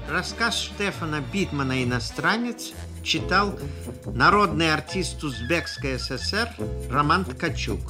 Рассказ Штефана Битмана «Иностранец» читал народный артист Узбекской ССР Роман Ткачук.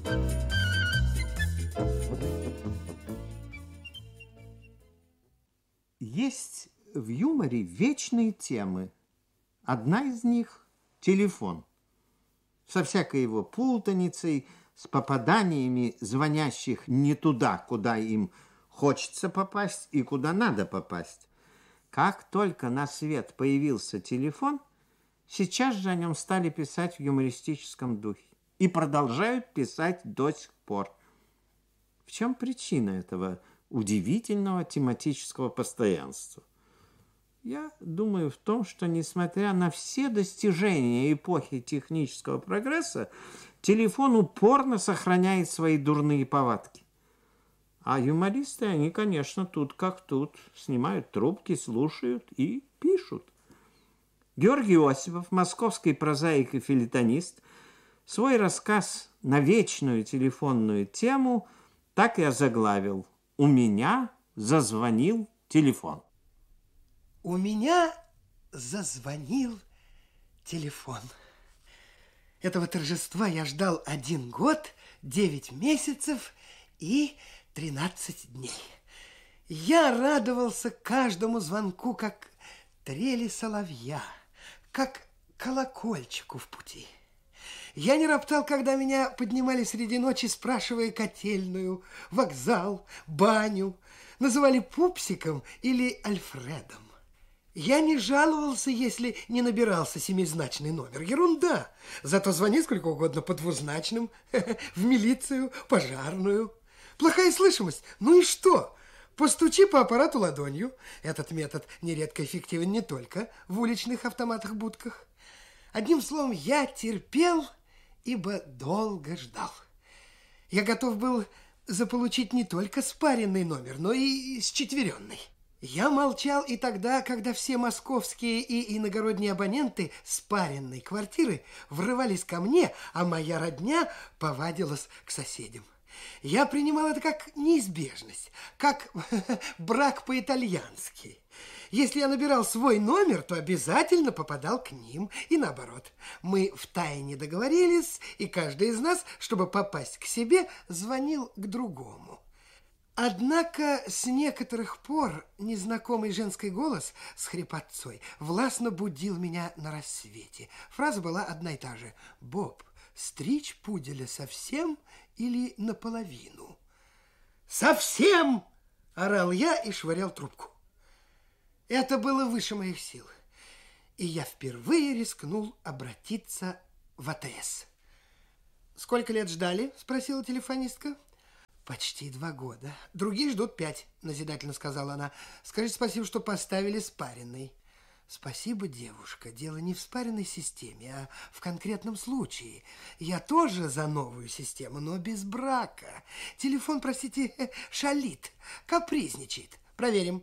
Есть в юморе вечные темы. Одна из них – телефон. Со всякой его путаницей, с попаданиями звонящих не туда, куда им хочется попасть и куда надо попасть. Как только на свет появился телефон, сейчас же о нем стали писать в юмористическом духе. И продолжают писать до сих пор. В чем причина этого удивительного тематического постоянства? Я думаю в том, что, несмотря на все достижения эпохи технического прогресса, телефон упорно сохраняет свои дурные повадки. А юмористы, они, конечно, тут как тут, снимают трубки, слушают и пишут. Георгий Осипов, московский прозаик и фельетонист, свой рассказ на вечную телефонную тему так и озаглавил: «У меня зазвонил телефон». У меня зазвонил телефон. Этого торжества я ждал 1 год, 9 месяцев и 13 дней. Я радовался каждому звонку, как трели соловья, как колокольчику в пути. Я не роптал, когда меня поднимали среди ночи, спрашивая котельную, вокзал, баню, называли Пупсиком или Альфредом. Я не жаловался, если не набирался 7-значный номер. Ерунда. Зато звони сколько угодно по 2-значным, в милицию, пожарную. Плохая слышимость. Ну и что? Постучи по аппарату ладонью. Этот метод нередко эффективен не только в уличных автоматах-будках. Одним словом, я терпел, ибо долго ждал. Я готов был заполучить не только спаренный номер, но и счетверенный. Я молчал и тогда, когда все московские и иногородние абоненты спаренной квартиры врывались ко мне, а моя родня повадилась к соседям. Я принимал это как неизбежность, как брак по-итальянски. Если я набирал свой номер, то обязательно попадал к ним и наоборот. Мы втайне договорились, и каждый из нас, чтобы попасть к себе, звонил к другому. Однако с некоторых пор незнакомый женский голос с хрипотцой властно будил меня на рассвете. Фраза была одна и та же: «Боб, стричь пуделя совсем или наполовину?» «Совсем!» – орал я и швырял трубку. Это было выше моих сил, и я впервые рискнул обратиться в АТС. «Сколько лет ждали?» – спросила телефонистка. «Почти 2 года. Другие ждут 5, назидательно сказала она. Скажите спасибо, что поставили спаренный». «Спасибо, девушка. Дело не в спаренной системе, а в конкретном случае. Я тоже за новую систему, но без брака. Телефон, простите, шалит, капризничает. Проверим».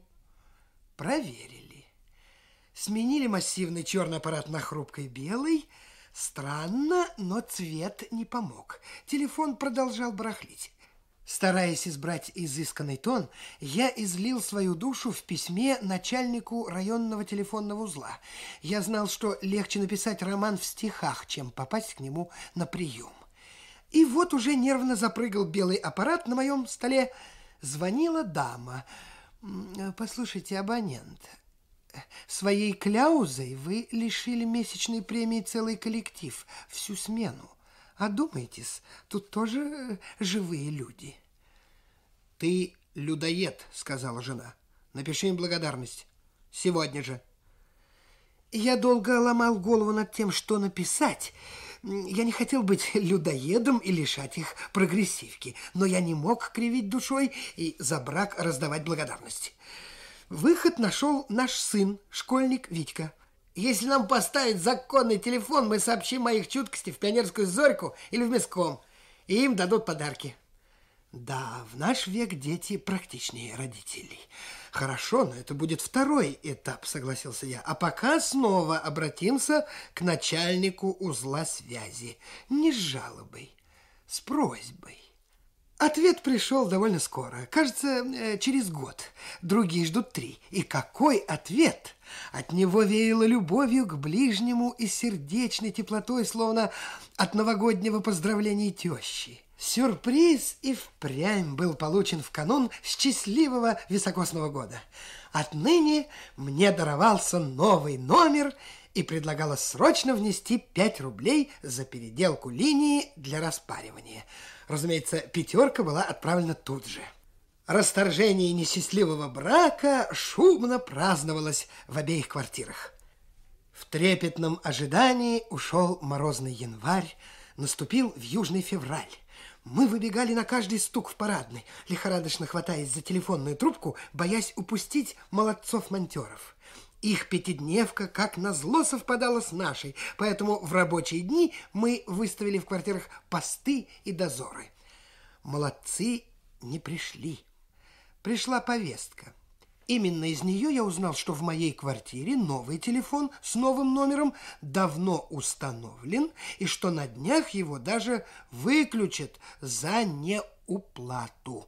Проверили. Сменили массивный черный аппарат на хрупкий белый. Странно, но цвет не помог. Телефон продолжал барахлить. Стараясь избрать изысканный тон, я излил свою душу в письме начальнику районного телефонного узла. Я знал, что легче написать роман в стихах, чем попасть к нему на прием. И вот уже нервно запрыгал белый аппарат на моем столе. Звонила дама. «Послушайте, абонент, своей кляузой вы лишили месячной премии целый коллектив, всю смену. Одумайтесь, тут тоже живые люди». «Ты людоед», — сказала жена. «Напиши им благодарность. Сегодня же». Я долго ломал голову над тем, что написать. Я не хотел быть людоедом и лишать их прогрессивки, но я не мог кривить душой и за брак раздавать благодарности. Выход нашел наш сын, школьник Витька. «Если нам поставить законный телефон, мы сообщим о их чуткости в Пионерскую Зорьку или в Меском, и им дадут подарки». Да, в наш век дети практичнее родителей. Хорошо, но это будет 2-й этап, согласился я. А пока снова обратимся к начальнику узла связи. Не с жалобой, с просьбой. Ответ пришел довольно скоро. Кажется, через год. Другие ждут 3. И какой ответ! От него веяло любовью к ближнему и сердечной теплотой, словно от новогоднего поздравления тещи. Сюрприз и впрямь был получен в канун счастливого високосного года. Отныне мне даровался новый номер и предлагалось срочно внести 5 рублей за переделку линии для распаривания. Разумеется, 5 была отправлена тут же. Расторжение несчастливого брака шумно праздновалось в обеих квартирах. В трепетном ожидании ушел морозный январь, наступил вьюжный февраль. Мы выбегали на каждый стук в парадной, лихорадочно хватаясь за телефонную трубку, боясь упустить молодцов-монтеров. Их пятидневка, как назло, совпадала с нашей, поэтому в рабочие дни мы выставили в квартирах посты и дозоры. Молодцы не пришли. Пришла повестка. Именно из нее я узнал, что в моей квартире новый телефон с новым номером давно установлен, и что на днях его даже выключат за неуплату.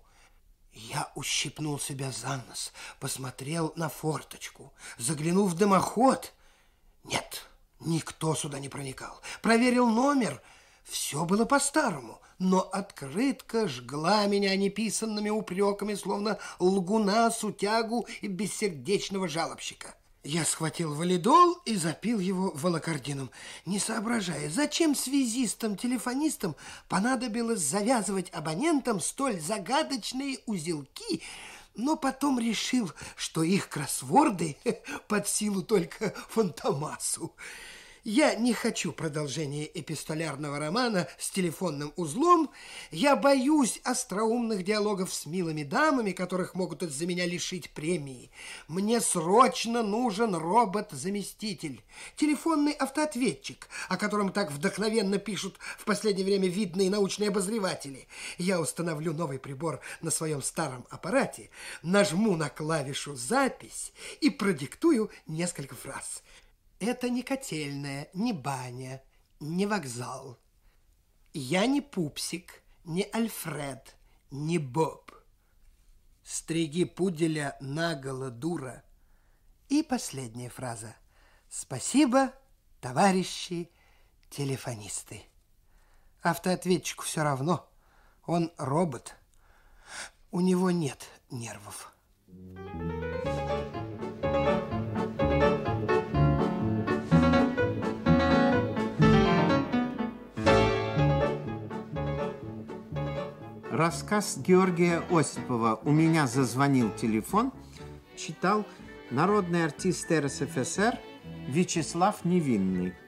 Я ущипнул себя за нос, посмотрел на форточку, заглянул в дымоход. Нет, никто сюда не проникал. Проверил номер. Все было по-старому, но открытка жгла меня неписанными упреками, словно лгуна, сутягу и бессердечного жалобщика. Я схватил валидол и запил его волокордином, не соображая, зачем связистам-телефонистам понадобилось завязывать абонентам столь загадочные узелки, но потом решил, что их кроссворды под силу только Фантомасу. Я не хочу продолжения эпистолярного романа с телефонным узлом. Я боюсь остроумных диалогов с милыми дамами, которых могут из-за меня лишить премии. Мне срочно нужен робот-заместитель, телефонный автоответчик, о котором так вдохновенно пишут в последнее время видные научные обозреватели. Я установлю новый прибор на своем старом аппарате, нажму на клавишу «Запись» и продиктую несколько фраз. Это не котельная, не баня, не вокзал. Я не Пупсик, не Альфред, не Боб. Стриги пуделя наголо, дура. И последняя фраза. Спасибо, товарищи телефонисты. Автоответчику все равно. Он робот. У него нет нервов. Рассказ Георгия Осипова «У меня зазвонил телефон» читал народный артист РСФСР Вячеслав Невинный.